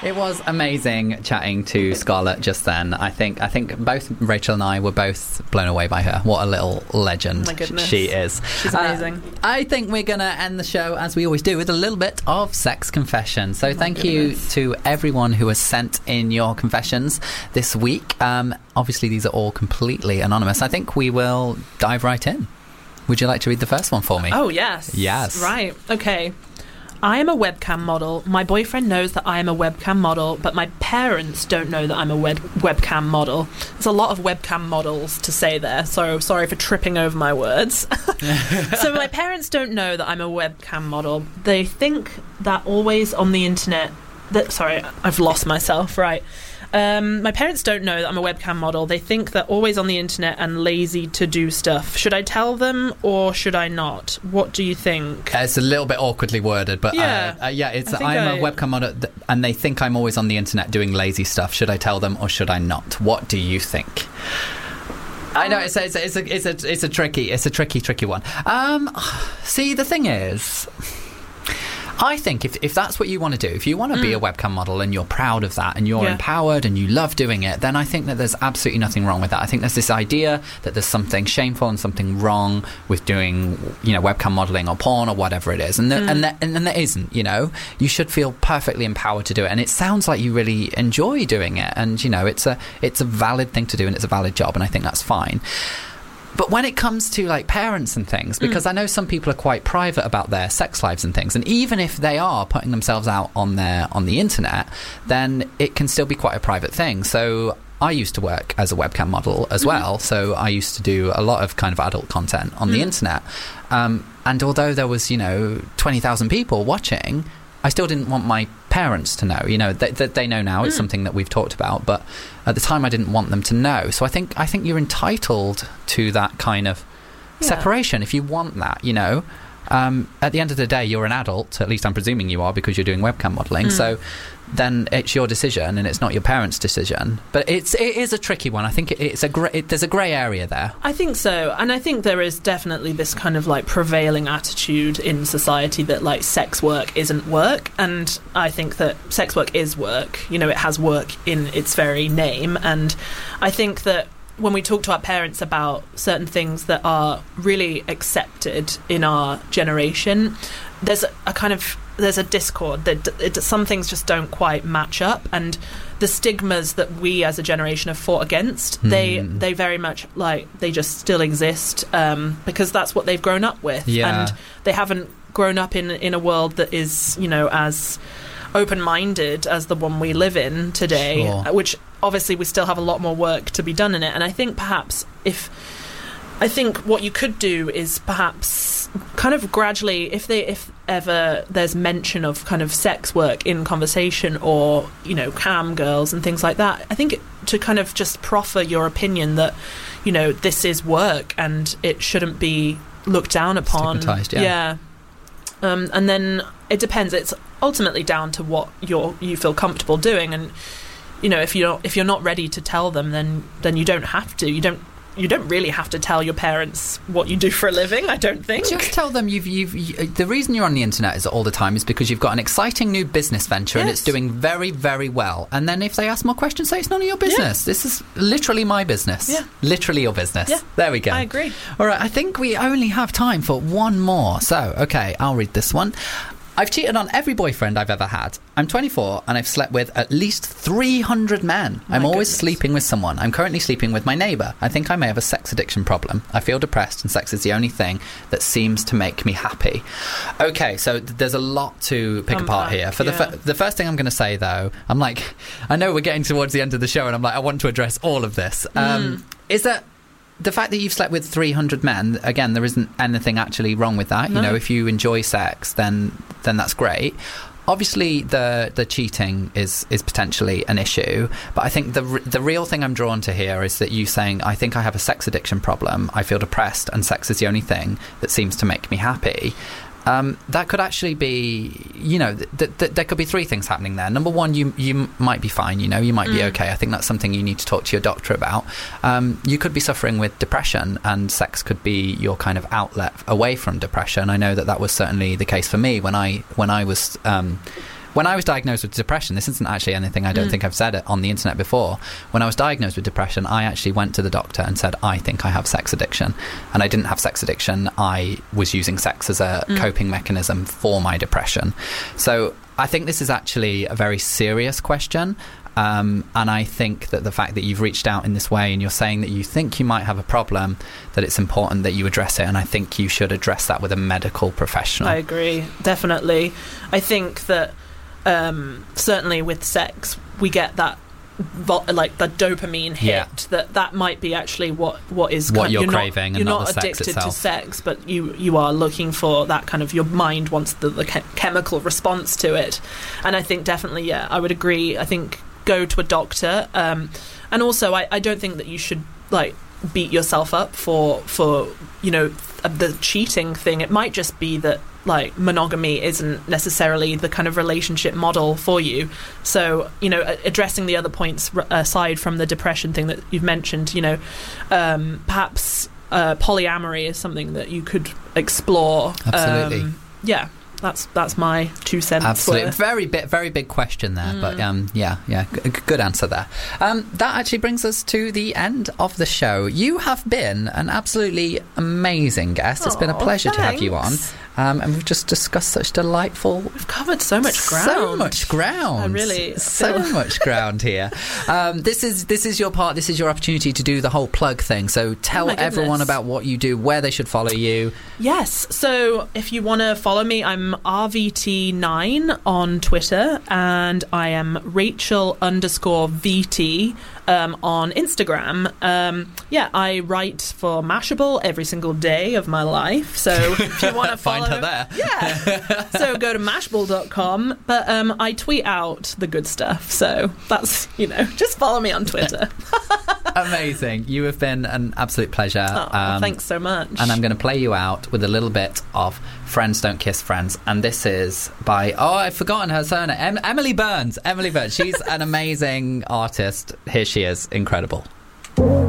It was amazing chatting to Scarlett just then. I think both Rachel and I were both blown away by her. What a little legend she is. She's amazing. I think we're going to end the show, as we always do, with a little bit of sex confession. So thank you to everyone who has sent in your confessions this week. Obviously, these are all completely anonymous. I think we will dive right in. Would you like to read the first one for me? Oh, yes. Yes. Right. Okay. I am a webcam model. My boyfriend knows that I am a webcam model, but my parents don't know that I'm a webcam model. There's a lot of webcam models to say there, so sorry for tripping over my words. So my parents don't know that I'm a webcam model. They think that always on the internet... Sorry, I've lost myself, right. My parents don't know that I'm a webcam model. They think that always on the internet and lazy to do stuff. Should I tell them or should I not? What do you think? It's a little bit awkwardly worded, but I'm a webcam model and they think I'm always on the internet doing lazy stuff. Should I tell them or should I not? What do you think? I know it's a tricky one. See, the thing is, I think if that's what you want to do, if you want to be a webcam model and you're proud of that and you're empowered and you love doing it, then I think that there's absolutely nothing wrong with that. I think there's this idea that there's something shameful and something wrong with doing, webcam modeling or porn or whatever it is, and there isn't. You should feel perfectly empowered to do it, and it sounds like you really enjoy doing it, and it's a valid thing to do and it's a valid job, and I think that's fine. But when it comes to like parents and things, because I know some people are quite private about their sex lives and things, and even if they are putting themselves out on the internet, then it can still be quite a private thing. So I used to work as a webcam model as well, so I used to do a lot of kind of adult content on the internet. And although there was 20,000 people watching, I still didn't want my parents to know. They know now. It's something that we've talked about, but at the time I didn't want them to know. So I think you're entitled to that kind of separation if you want that. At the end of the day, you're an adult. At least I'm presuming you are, because you're doing webcam modeling. So then it's your decision and it's not your parents' decision. But it is a tricky one. I think there's a grey area there. I think so, and I think there is definitely this kind of like prevailing attitude in society that like sex work isn't work, and I think that sex work is work. It has work in its very name, and I think that when we talk to our parents about certain things that are really accepted in our generation, there's a discord that some things just don't quite match up, and the stigmas that we as a generation have fought against, they very much they just still exist, because that's what they've grown up with, and they haven't grown up in a world that is as open-minded as the one we live in today, which obviously we still have a lot more work to be done in it. And I think perhaps what you could do is perhaps kind of gradually, if ever there's mention of kind of sex work in conversation, or cam girls and things like that, I think to kind of just proffer your opinion that this is work and it shouldn't be looked down upon. Stigmatized, and then it depends. It's ultimately down to what you feel comfortable doing, and if you're not ready to tell them, then you don't have to. You don't really have to tell your parents what you do for a living, I don't think. Just tell them the reason you're on the internet all the time is because you've got an exciting new business venture and it's doing very, very well. And then if they ask more questions, say it's none of your business. This is literally my business. Yeah. Literally your business. Yeah. There we go. I agree. All right, I think we only have time for one more. So, okay, I'll read this one. I've cheated on every boyfriend I've ever had. I'm 24 and I've slept with at least 300 men. I'm always sleeping with someone. I'm currently sleeping with my neighbour. I think I may have a sex addiction problem. I feel depressed and sex is the only thing that seems to make me happy. Okay, so there's a lot to pick apart here. For the first thing I'm going to say, though, I know we're getting towards the end of the show and I want to address all of this. Is that the fact that you've slept with 300 men, again, there isn't anything actually wrong with that. No. If you enjoy sex, then that's great. Obviously, the cheating is potentially an issue, but I think the real thing I'm drawn to here is that you saying, I think I have a sex addiction problem, I feel depressed, and sex is the only thing that seems to make me happy. That could actually be, there could be three things happening there. Number one, you might be fine, you might be okay. I think that's something you need to talk to your doctor about. You could be suffering with depression, and sex could be your kind of outlet away from depression. I know that was certainly the case for me when I was when I was diagnosed with depression, this isn't actually anything I don't think I've said it on the internet before. When I was diagnosed with depression, I actually went to the doctor and said, I think I have sex addiction. And I didn't have sex addiction. I was using sex as a coping mechanism for my depression. So I think this is actually a very serious question. And I think that the fact that you've reached out in this way and you're saying that you think you might have a problem, that it's important that you address it. And I think you should address that with a medical professional. I agree, definitely. I think that certainly with sex, we get that like the dopamine hit, that might be actually what is what you're craving, and you're not not the addicted sex itself. to sex, but you are looking for that kind of, your mind wants the chemical response to it. And I think definitely, I would agree. I think go to a doctor, and also I don't think that you should like beat yourself up for the cheating thing. It might just be that like monogamy isn't necessarily the kind of relationship model for you. So, addressing the other points aside from the depression thing that you've mentioned, perhaps polyamory is something that you could explore. Absolutely. That's my 2 cents. Absolutely. Very big question there, but good answer there. That actually brings us to the end of the show. You have been an absolutely amazing guest. It's been a pleasure to have you on. And we've just discussed such delightful... We've covered so much ground. So much ground. Much ground here. This is your part. This is your opportunity to do the whole plug thing. So tell everyone about what you do, where they should follow you. Yes. So if you want to follow me, I'm RVT9 on Twitter, and I am Rachel_VT on Instagram. I write for Mashable every single day of my life. So if you want to follow... Find her there. Yeah. So go to mashable.com. But I tweet out the good stuff. So that's, just follow me on Twitter. Amazing. You have been an absolute pleasure. Thanks so much. And I'm going to play you out with a little bit of Friends Don't Kiss Friends. And this is by, I've forgotten her surname, Emily Burns. She's an amazing artist. Here she is. Incredible.